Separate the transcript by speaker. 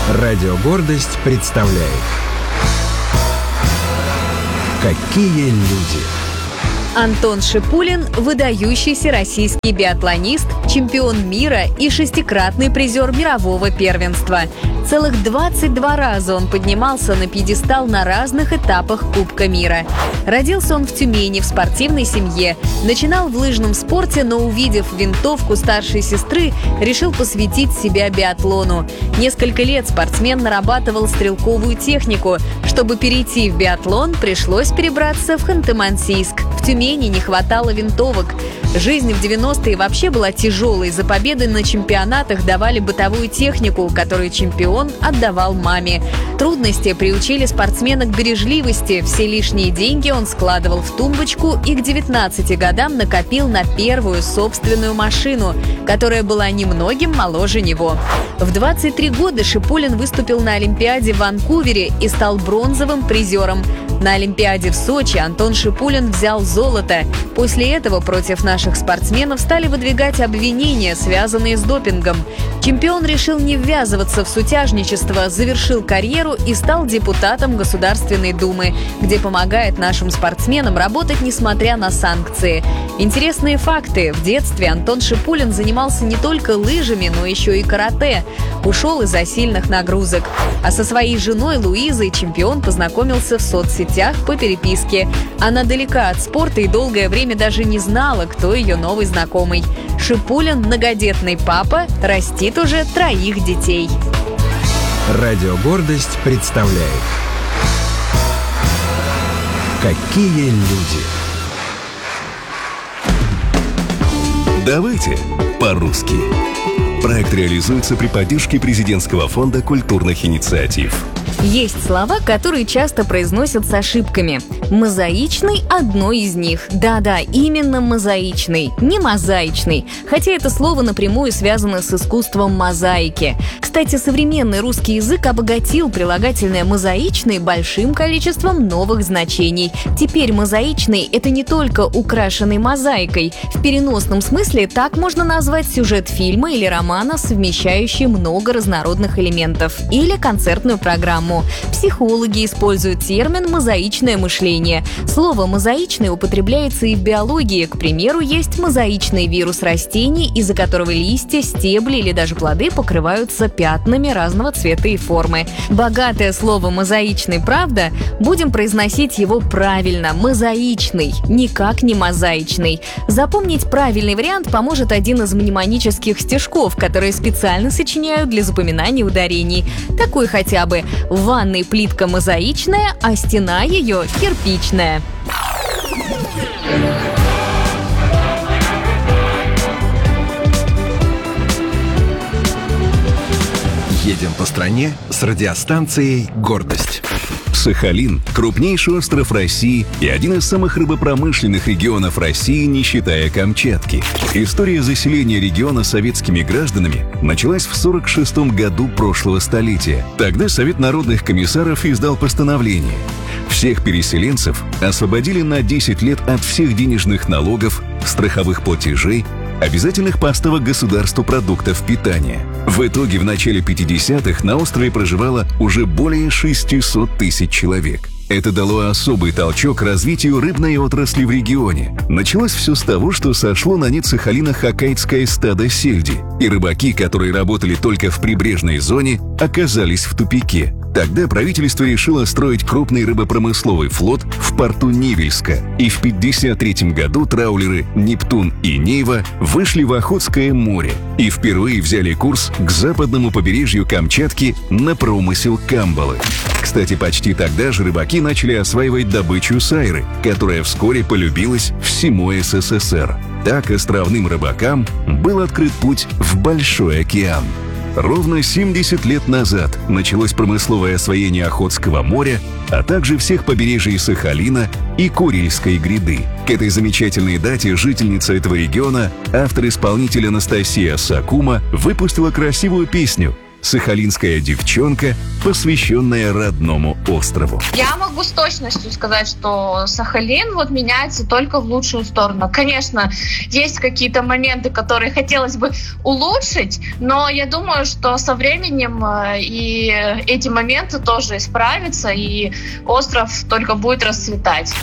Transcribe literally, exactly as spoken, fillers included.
Speaker 1: Радио «Гордость» представляет «Какие люди».
Speaker 2: Антон Шипулин – выдающийся российский биатлонист, чемпион мира и шестикратный призер мирового первенства. Целых двадцать два раза он поднимался на пьедестал на разных этапах Кубка мира. Родился он в Тюмени в спортивной семье. Начинал в лыжном спорте, но, увидев винтовку старшей сестры, решил посвятить себя биатлону. Несколько лет спортсмен нарабатывал стрелковую технику. Чтобы перейти в биатлон, пришлось перебраться в Ханты-Мансийск. В Тюмени не хватало винтовок. Жизнь в девяностые вообще была тяжелой. За победы на чемпионатах давали бытовую технику, которую чемпион отдавал маме. Трудности приучили спортсмена к бережливости. Все лишние деньги он складывал в тумбочку и к девятнадцати годам накопил на первую собственную машину, которая была немногим моложе него. В двадцать три года Шипулин выступил на Олимпиаде в Ванкувере и стал бронзовым призером. На Олимпиаде в Сочи Антон Шипулин взял золото. После этого против наших спортсменов стали выдвигать обвинения, связанные с допингом. Чемпион решил не ввязываться в сутяжничество, завершил карьеру и стал депутатом Государственной Думы, где помогает нашим спортсменам работать, несмотря на санкции. Интересные факты. В детстве Антон Шипулин занимался не только лыжами, но еще и карате. Ушел из-за сильных нагрузок. А со своей женой Луизой чемпион познакомился в соцсетях по переписке. Она далека от спорта и долгое время даже не знала, кто ее новый знакомый. Шипулин, многодетный папа, растит уже троих детей.
Speaker 1: Радио «Гордость» представляет «Какие люди».
Speaker 3: Давайте по-русски. Проект реализуется при поддержке Президентского фонда культурных инициатив.
Speaker 2: Есть слова, которые часто произносят с ошибками. Мозаичный – одно из них. Да-да, именно мозаичный, не мозаичный. Хотя это слово напрямую связано с искусством мозаики. Кстати, современный русский язык обогатил прилагательное «мозаичный» большим количеством новых значений. Теперь мозаичный – это не только украшенный мозаикой. В переносном смысле так можно назвать сюжет фильма или романа, совмещающий много разнородных элементов. Или концертную программу. Психологи используют термин «мозаичное мышление». Слово «мозаичный» употребляется и в биологии. К примеру, есть мозаичный вирус растений, из-за которого листья, стебли или даже плоды покрываются пятнами разного цвета и формы. Богатое слово «мозаичный», правда? Будем произносить его правильно. Мозаичный, никак не мозаичный. Запомнить правильный вариант поможет один из мнемонических стишков, которые специально сочиняют для запоминания ударений. Такой хотя бы: в ванной плитка мозаичная, а стена ее кирпичная.
Speaker 1: Едем по стране с радиостанцией «Гордость».
Speaker 3: Сахалин – крупнейший остров России и один из самых рыбопромышленных регионов России, не считая Камчатки. История заселения региона советскими гражданами началась в сорок шестом году прошлого столетия. Тогда Совет народных комиссаров издал постановление. Всех переселенцев освободили на десять лет от всех денежных налогов, страховых платежей, обязательных поставок государству продуктов питания. В итоге в начале пятидесятых на острове проживало уже более шестисот тысяч человек. Это дало особый толчок развитию рыбной отрасли в регионе. Началось все с того, что сошло на нет Сахалина хоккайдское стадо сельди, и рыбаки, которые работали только в прибрежной зоне, оказались в тупике. Тогда правительство решило строить крупный рыбопромысловый флот в порту Невельска, и в пятьдесят третьем году траулеры «Нептун» и «Нейва» вышли в Охотское море и впервые взяли курс к западному побережью Камчатки на промысел камбалы. Кстати, почти тогда же рыбаки начали осваивать добычу сайры, которая вскоре полюбилась всему эс эс эс эр. Так островным рыбакам был открыт путь в Большой океан. Ровно семьдесят лет назад началось промысловое освоение Охотского моря, а также всех побережий Сахалина и Курильской гряды. К этой замечательной дате жительница этого региона, автор-исполнитель Анастасия Сакума, выпустила красивую песню «Сахалинская девчонка», посвященная родному острову.
Speaker 4: Я могу с точностью сказать, что Сахалин вот меняется только в лучшую сторону. Конечно, есть какие-то моменты, которые хотелось бы улучшить, но я думаю, что со временем и эти моменты тоже исправятся, и остров только будет расцветать.